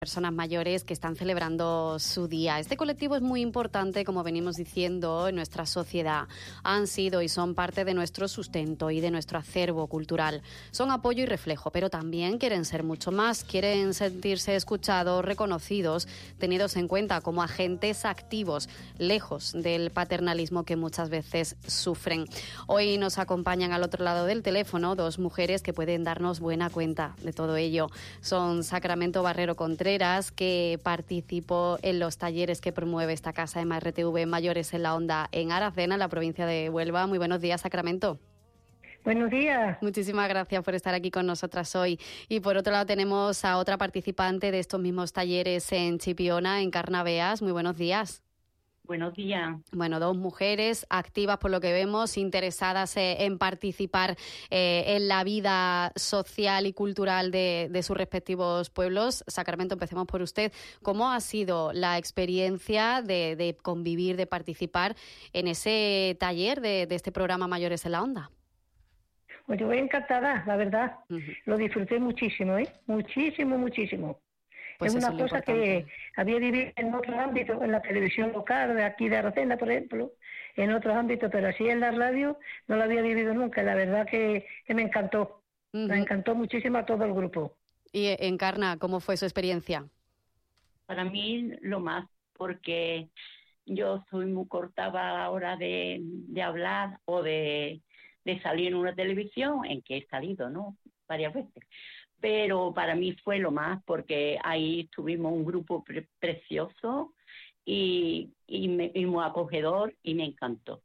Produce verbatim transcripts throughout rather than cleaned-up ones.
Personas mayores que están celebrando su día. Este colectivo es muy importante, como venimos diciendo, en nuestra sociedad. Han sido y son parte de nuestro sustento y de nuestro acervo cultural. Son apoyo y reflejo, pero también quieren ser mucho más. Quieren sentirse escuchados, reconocidos, tenidos en cuenta como agentes activos, lejos del paternalismo que muchas veces sufren. Hoy nos acompañan al otro lado del teléfono dos mujeres que pueden darnos buena cuenta de todo ello. Son Sacramento Barrero Contreras, que participó en los talleres que promueve esta casa de M R T V Mayores en la Onda en Aracena, en la provincia de Huelva. Muy buenos días, Sacramento. Buenos días. Muchísimas gracias por estar aquí con nosotras hoy. Y por otro lado tenemos a otra participante de estos mismos talleres en Chipiona, en Carnaveas. Muy buenos días. Buenos días. Bueno, dos mujeres activas por lo que vemos, interesadas eh, en participar eh, en la vida social y cultural de, de sus respectivos pueblos. Sacramento, empecemos por usted. ¿Cómo ha sido la experiencia de, de convivir, de participar en ese taller de, de este programa Mayores en la Onda? Pues yo voy encantada, la verdad. Uh-huh. Lo disfruté muchísimo, ¿eh? Muchísimo, muchísimo. Pues es una es cosa que había vivido en otros ámbitos, en la televisión local, de aquí de Aracena, por ejemplo, en otros ámbitos, pero así en la radio no lo había vivido nunca. La verdad que, que me encantó, uh-huh. me encantó muchísimo a todo el grupo. Y Encarna, ¿cómo fue su experiencia? Para mí lo más, porque yo soy muy corta a la hora de, de hablar o de, de salir en una televisión, en que he salido, ¿no? Varias veces. Pero para mí fue lo más, porque ahí tuvimos un grupo pre- precioso y, y, me, y muy acogedor, y me encantó.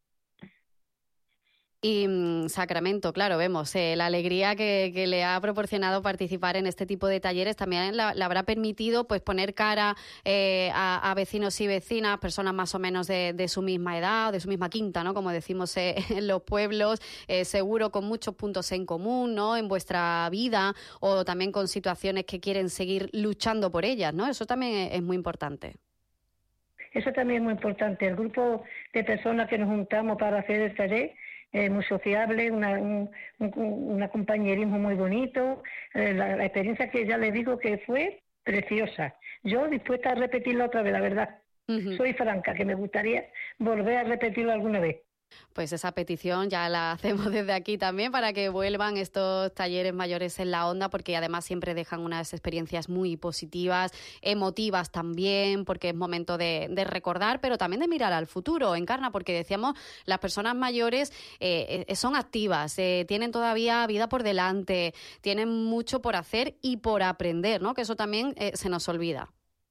Y um, Sacramento, claro, vemos eh, la alegría que, que le ha proporcionado participar en este tipo de talleres. También le habrá permitido pues poner cara eh, a, a vecinos y vecinas, personas más o menos de, de su misma edad, de su misma quinta, ¿no? Como decimos eh, en los pueblos, eh, seguro con muchos puntos en común, ¿no? En vuestra vida, o también con situaciones que quieren seguir luchando por ellas, ¿no? Eso también es muy importante. Eso también es muy importante. El grupo de personas que nos juntamos para hacer el taller, Eh, muy sociable, una, un, un, un compañerismo muy bonito, eh, la, la experiencia que ya les digo que fue preciosa. Yo dispuesta a repetirlo otra vez, la verdad. Uh-huh. Soy franca, que me gustaría volver a repetirlo alguna vez. Pues esa petición ya la hacemos desde aquí también para que vuelvan estos talleres mayores en la Onda, porque además siempre dejan unas experiencias muy positivas, emotivas también, porque es momento de, de recordar, pero también de mirar al futuro, Encarna, porque decíamos, las personas mayores eh, son activas, eh, tienen todavía vida por delante, tienen mucho por hacer y por aprender, ¿no? Que eso también eh, se nos olvida.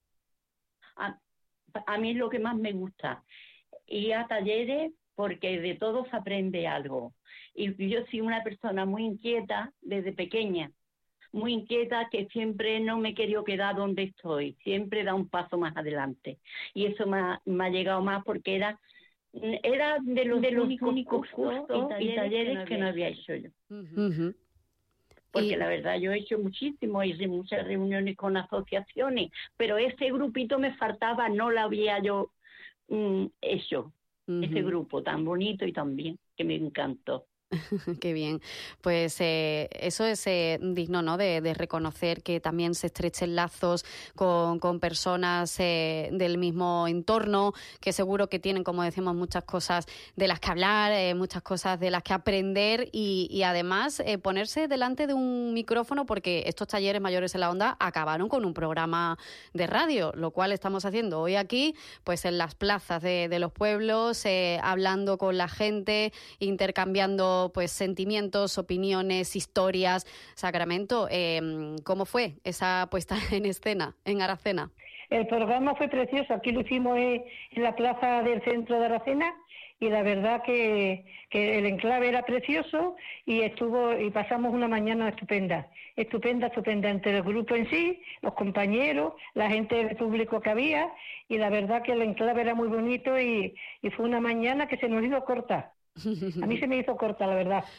A, a mí es lo que más me gusta, ir a talleres, porque de todos se aprende algo. Y yo soy una persona muy inquieta desde pequeña, muy inquieta, que siempre no me he querido quedar donde estoy, siempre da un paso más adelante. Y eso me ha, me ha llegado más porque era, era de los, de los únicos, únicos cursos y talleres, y talleres que no había hecho yo. Uh-huh. Porque y... la verdad yo he hecho muchísimo, hice muchas reuniones con asociaciones, pero ese grupito me faltaba, no lo había yo um, hecho. Uh-huh. Ese grupo tan bonito y tan bien, que me encantó. Qué bien. Pues eh, eso es eh, digno, ¿no? De, de reconocer que también se estrechen lazos con, con personas eh, del mismo entorno, que seguro que tienen, como decimos, muchas cosas de las que hablar, eh, muchas cosas de las que aprender y, y además eh, ponerse delante de un micrófono, porque estos talleres mayores en la Onda acabaron con un programa de radio, lo cual estamos haciendo hoy aquí, pues en las plazas de, de los pueblos, eh, hablando con la gente, intercambiando pues sentimientos, opiniones, historias. Sacramento, eh, ¿cómo fue esa puesta en escena en Aracena? El programa fue precioso, aquí lo hicimos en la plaza del centro de Aracena y la verdad que, que el enclave era precioso y estuvo y pasamos una mañana estupenda, estupenda, estupenda entre el grupo en sí, los compañeros, la gente del público que había, y la verdad que el enclave era muy bonito y, y fue una mañana que se nos hizo corta. A mí se me hizo corta, la verdad,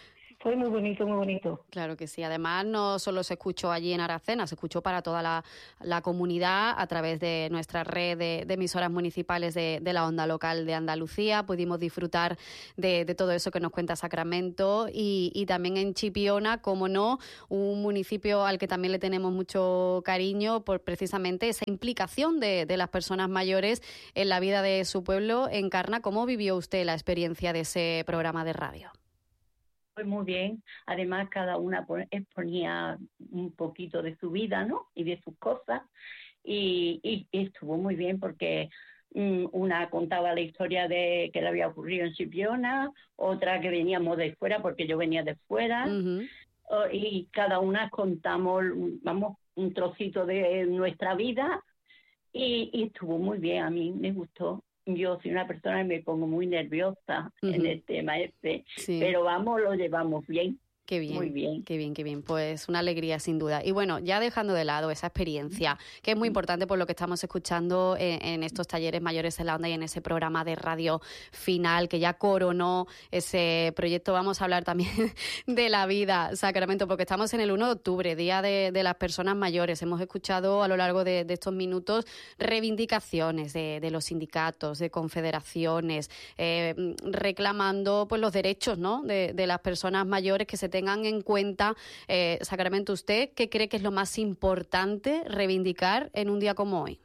fue muy bonito, muy bonito. Claro que sí. Además, no solo se escuchó allí en Aracena, se escuchó para toda la, la comunidad a través de nuestra red de, de emisoras municipales de, de la onda local de Andalucía. Pudimos disfrutar de, de todo eso que nos cuenta Sacramento y, y también en Chipiona, como no, un municipio al que también le tenemos mucho cariño por precisamente esa implicación de, de las personas mayores en la vida de su pueblo. Encarna, ¿cómo vivió usted la experiencia de ese programa de radio? Pues muy bien, además cada una exponía un poquito de su vida, ¿no? Y de sus cosas, y, y, y estuvo muy bien porque um, una contaba la historia de que le había ocurrido en Chipiona, otra que veníamos de fuera, porque yo venía de fuera, uh-huh. uh, y cada una contamos, vamos, un trocito de nuestra vida, y, y estuvo muy bien, a mí me gustó. Yo soy una persona que me pongo muy nerviosa uh-huh. en el tema este, sí. pero vamos, lo llevamos bien. Qué bien, muy bien. Qué bien, qué bien. Pues una alegría sin duda. Y bueno, ya dejando de lado esa experiencia, que es muy importante por lo que estamos escuchando en, en estos talleres mayores en la onda y en ese programa de radio final que ya coronó ese proyecto. Vamos a hablar también de la vida, Sacramento, porque estamos en el uno de octubre, Día de, de las Personas Mayores. Hemos escuchado a lo largo de, de estos minutos reivindicaciones de, de los sindicatos, de confederaciones, eh, reclamando pues los derechos, ¿no?, de, de las personas mayores que se tengan en cuenta. eh, Sacramento, ¿usted qué cree que es lo más importante reivindicar en un día como hoy?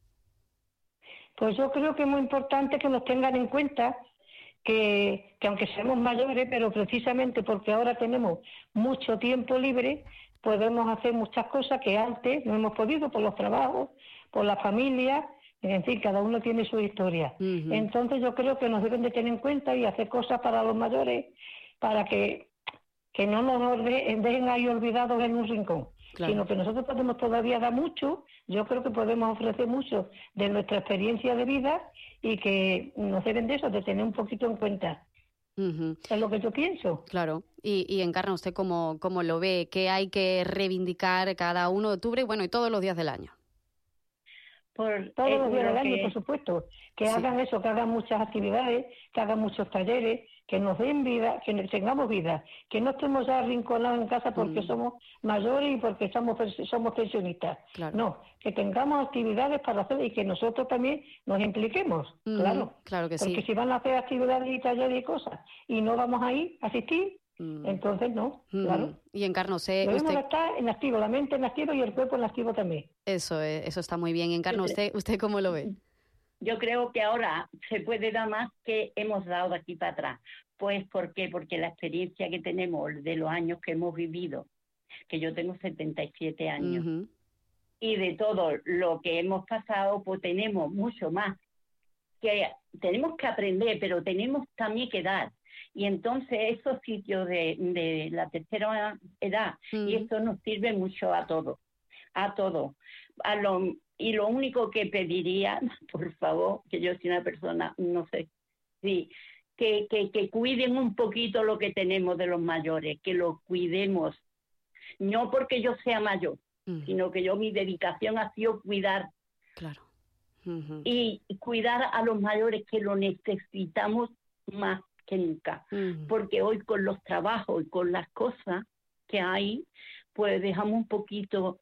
Pues yo creo que es muy importante que nos tengan en cuenta que, que aunque seamos mayores, pero precisamente porque ahora tenemos mucho tiempo libre, podemos hacer muchas cosas que antes no hemos podido por los trabajos, por la familia, en fin, cada uno tiene su historia. Uh-huh. Entonces yo creo que nos deben de tener en cuenta y hacer cosas para los mayores, para que que no nos dejen ahí olvidados en un rincón, claro. sino que nosotros podemos todavía dar mucho. Yo creo que podemos ofrecer mucho de nuestra experiencia de vida y que nos deben de eso, de tener un poquito en cuenta. Uh-huh. Es lo que yo pienso. Claro. Y, y Encarna, ¿usted cómo, cómo lo ve? ¿Qué hay que reivindicar cada uno de octubre bueno, y todos los días del año? Por todos los días del año, que... por supuesto, que sí. hagan eso, que hagan muchas actividades, que hagan muchos talleres, que nos den vida, que tengamos vida, que no estemos ya arrinconados en casa porque mm. somos mayores y porque somos, somos pensionistas. Claro. No, que tengamos actividades para hacer y que nosotros también nos impliquemos, mm, claro. Claro que porque sí. si van a hacer actividades y talleres y cosas y no vamos a ir a asistir, mm. entonces no, mm. claro. Y Encarna, usted... Debemos usted... estar en activo, la mente en activo y el cuerpo en activo también. Eso, eso está muy bien. Encarna, ¿usted, usted cómo lo ve? Yo creo que ahora se puede dar más que hemos dado de aquí para atrás. Pues, ¿por qué? Porque la experiencia que tenemos de los años que hemos vivido, que yo tengo setenta y siete años, uh-huh. y de todo lo que hemos pasado, pues tenemos mucho más. Que tenemos que aprender, pero tenemos también que dar. Y entonces esos sitios de, de la tercera edad, uh-huh. y esto nos sirve mucho a todos, a todos. A lo, y lo único que pediría, por favor, que yo soy una persona, no sé, sí, que, que, que cuiden un poquito lo que tenemos de los mayores, que lo cuidemos. No porque yo sea mayor, uh-huh. sino que yo mi dedicación ha sido cuidar. Claro. Uh-huh. Y cuidar a los mayores, que lo necesitamos más que nunca. Uh-huh. Porque hoy con los trabajos y con las cosas que hay, pues dejamos un poquito...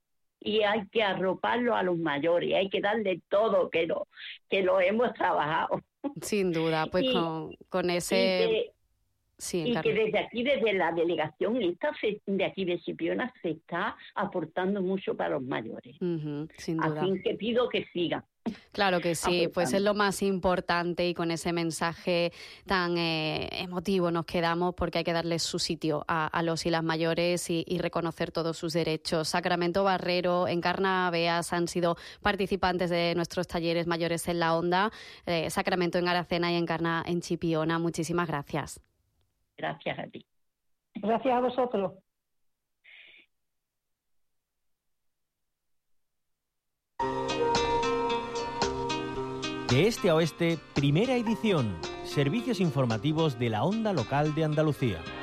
Y hay que arroparlo a los mayores, hay que darle todo, que lo, que lo hemos trabajado. Sin duda, pues y, con, con ese... Y, que, sí, y que desde aquí, desde la delegación esta de aquí de Chipiona, se está aportando mucho para los mayores. Uh-huh, sin duda. Así que pido que sigan. Claro que sí, pues es lo más importante y con ese mensaje tan eh, emotivo nos quedamos porque hay que darles su sitio a, a los y las mayores y, y reconocer todos sus derechos. Sacramento Barrero, Encarna Beas han sido participantes de nuestros talleres mayores en la onda, eh, Sacramento en Aracena y Encarna en Chipiona. Muchísimas gracias. Gracias a ti. Gracias a vosotros. De este a oeste, primera edición. Servicios informativos de la onda local de Andalucía.